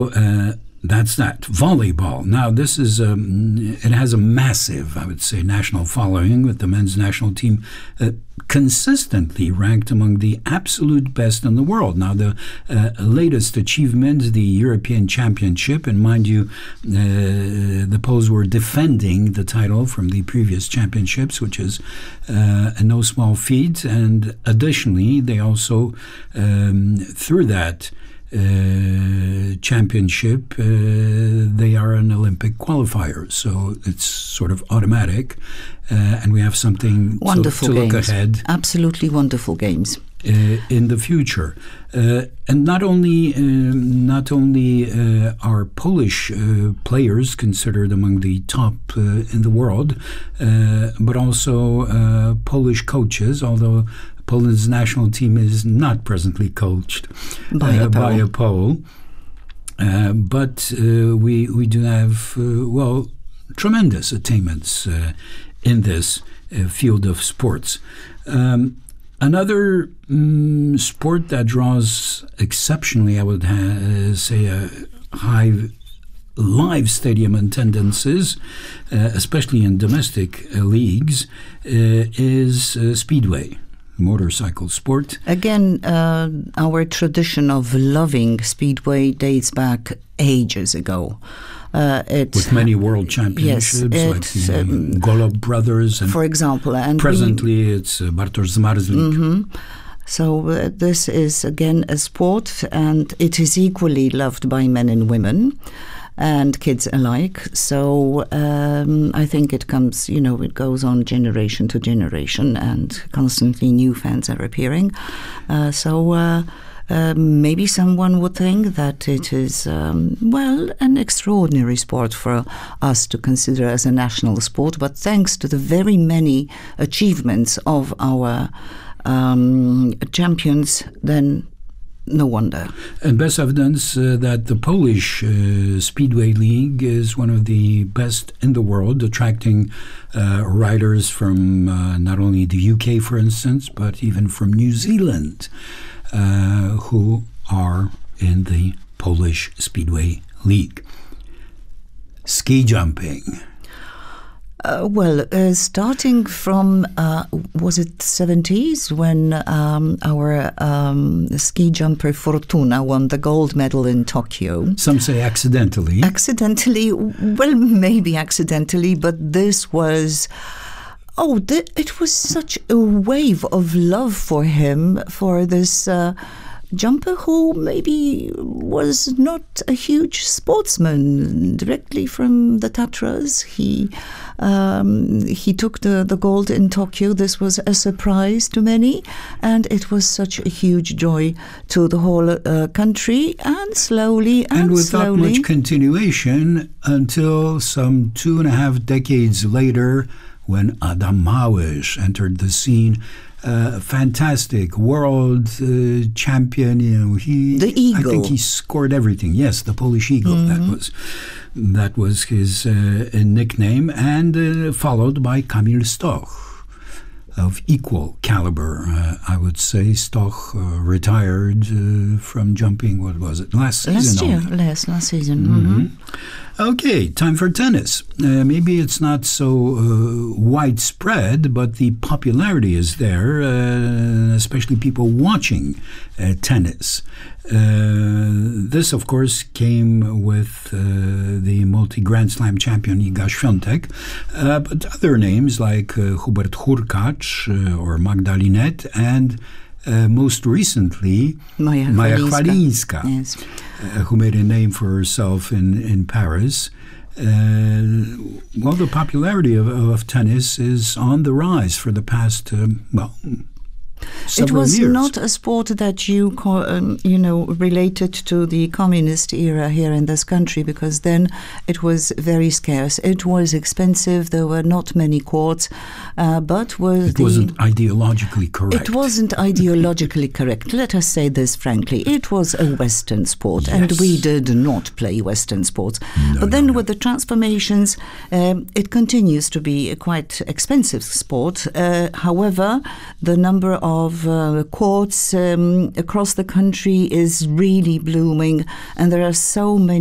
That's that. Volleyball. Now, this is it has a massive, I would say, national following, with the men's national team consistently ranked among the absolute best in the world. Now, the latest achievement, the European Championship, and mind you, the Poles were defending the title from the previous championships, which is a no small feat. And additionally, they also, through that championship, they are an Olympic qualifier, so it's sort of automatic, and we have something wonderful to look games. ahead. Absolutely wonderful games in the future, and not only are Polish players considered among the top in the world, but also Polish coaches, although Poland's national team is not presently coached by a Pole. But we do have, tremendous attainments in this field of sports. Another sport that draws exceptionally, I would say, a high live stadium attendances, especially in domestic leagues, is speedway. Motorcycle sport. Again, our tradition of loving speedway dates back ages ago. With many world championships, like the Golob brothers, and for example. And presently it's Bartosz Zmarzlik. Mm-hmm. So this is again a sport, and it is equally loved by men and women and kids alike. So I think it comes, it goes on generation to generation, and constantly new fans are appearing. Maybe someone would think that it is, an extraordinary sport for us to consider as a national sport, but thanks to the very many achievements of our champions, then no wonder. And best evidence that the Polish Speedway League is one of the best in the world, attracting riders from not only the UK, for instance, but even from New Zealand, who are in the Polish Speedway League. Ski jumping. Starting from, was it 70s, when our ski jumper Fortuna won the gold medal in Tokyo. Some say accidentally. Accidentally, maybe accidentally, but this was... it was such a wave of love for him, for this jumper who maybe was not a huge sportsman. Directly from the Tatras, he took the gold in Tokyo. This was a surprise to many, and it was such a huge joy to the whole country. And slowly and without much continuation, until some 2.5 decades later, when Adam Małysz entered the scene. Fantastic world champion, the Eagle. I think he scored everything. Yes, the Polish Eagle. Mm-hmm. That was his nickname, and followed by Kamil Stoch, of equal caliber, I would say. Stoch retired from jumping. What was it? Last season. Last season. Mm-hmm. Mm-hmm. Okay, time for tennis. Maybe it's not so widespread, but the popularity is there, especially people watching tennis. This, of course, came with the multi-Grand Slam champion Iga Świątek, but other names like Hubert Hurkacz or Magda Linette, and most recently Maja Chwalińska, yes. Who made a name for herself in Paris. The popularity of tennis is on the rise for the past, it was years. Not a sport that you related to the communist era here in this country, because then it was very scarce. It was expensive. There were not many courts, but it wasn't ideologically correct. It wasn't ideologically correct. Let us say this frankly. It was a Western sport, yes. and we did not play Western sports. With the transformations, it continues to be a quite expensive sport. However, the number of courts across the country is really blooming, and there are so many